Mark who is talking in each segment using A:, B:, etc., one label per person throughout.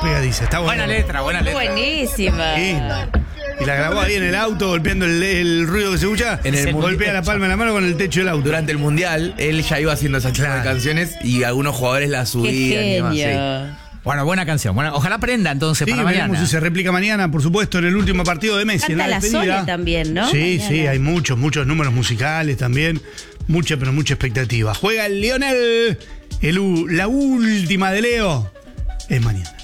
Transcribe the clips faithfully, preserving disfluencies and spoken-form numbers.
A: pegadiza. Está buena.
B: Buena letra, buena letra.
C: Buenísima.
A: Sí. Y la grabó ahí en el auto, golpeando el, el ruido que se escucha.
D: En el
A: golpea la palma de la mano con el techo del auto.
D: Durante el Mundial, él ya iba haciendo esas
A: Claro.
D: canciones y algunos jugadores las subían.
C: Qué
D: y demás,
C: genio.
D: sí.
B: Bueno, buena canción. Bueno, ojalá aprenda entonces
A: Sí,
B: para
A: veremos
B: mañana.
A: si se replica mañana, por supuesto, en el último partido de Messi.
C: Canta
A: en la
C: la
A: despedida.
C: Sole también, ¿no?
A: Sí,
C: Mañana.
A: sí, hay muchos, muchos números musicales también. Mucha, pero mucha expectativa. Juega el Lionel. El, U- la última de Leo es mañana.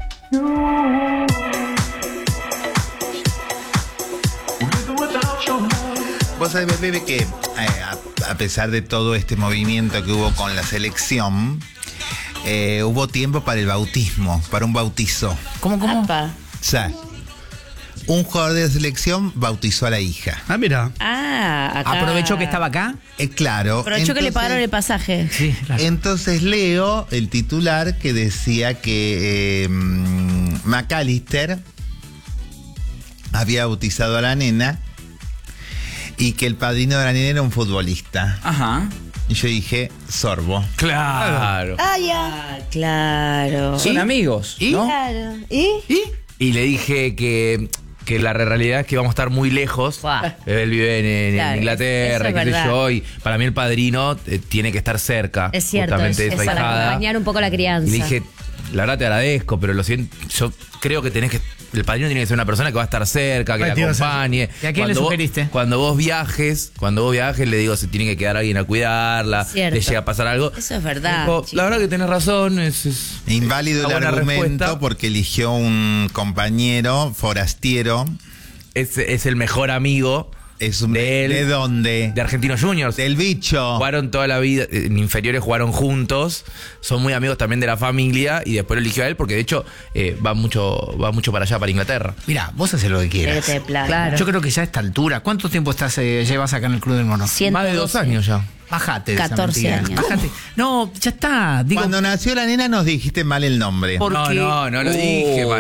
E: Vos sabés, Bebe, que eh, a, a pesar de todo este movimiento que hubo con la selección, eh, hubo tiempo para el bautismo, para un bautizo.
B: ¿Cómo, cómo?
C: Apa.
E: O sea, un jugador de la selección bautizó a la hija.
A: Ah, mira.
C: Ah, acá.
B: ¿Aprovechó que estaba acá?
E: Eh, claro.
C: Aprovechó que le
E: entonces-
C: pagaron el pasaje.
B: Sí, claro.
E: Entonces leo el titular que decía que eh, McAllister había bautizado a la nena y que el padrino de la nena era un futbolista.
B: Ajá.
E: Y yo dije, sorbo.
D: Claro.
C: Ah, ya. Claro.
B: Son amigos,
D: ¿Y?
B: ¿no?
C: Claro. ¿Y?
D: ¿Y? Y le dije que, que la realidad es que vamos a estar muy lejos.
C: Buah.
D: Él vive en, en
C: Claro,
D: Inglaterra,
C: eso es
D: qué sé
C: verdad.
D: yo, y para mí el padrino eh, tiene que estar cerca.
C: Es cierto, es,
D: justamente de
C: es
D: esa
C: para
D: ahijada.
C: acompañar un poco la crianza.
D: Y le dije, la verdad te agradezco, pero lo siento, yo creo que tenés que. El padrino tiene que ser una persona que va a estar cerca, que
A: Ay,
D: la
A: te iba a hacer-
D: acompañe.
B: ¿Y a quién le
D: Cuando vos-
B: sugeriste?
D: Cuando vos viajes, cuando vos viajes, le digo, se tiene que quedar alguien a cuidarla,
C: Cierto.
D: le llega a pasar algo.
C: Eso es verdad,
D: Dijo,
C: chicos.
D: la verdad que tenés razón, es. es
E: Inválido
D: una
E: el
D: buena
E: argumento
D: respuesta.
E: porque eligió un compañero forastiero.
D: Es, es el mejor amigo
E: Es un,
D: de él.
E: ¿De dónde?
D: de Argentinos Juniors.
E: Del bicho.
D: Jugaron toda la vida, en inferiores jugaron juntos, son muy amigos también de la familia y después lo eligió a él porque de hecho eh, va mucho va mucho para allá, para Inglaterra.
B: Mira, vos haces lo que quieras.
C: Vete, plan. Claro.
B: Yo creo que ya a esta altura, ¿cuánto tiempo estás eh, llevas acá en el Club del Mono?
C: ciento
D: Más de dos
C: doce.
D: años ya.
B: Bájate de esa
C: catorce
B: mentira.
C: años.
B: Bájate. No, ya está. Digo,
E: Cuando nació la nena nos dijiste mal el nombre.
B: Por-
D: No,
B: Porque-
D: no, no lo
B: Oh.
D: dije,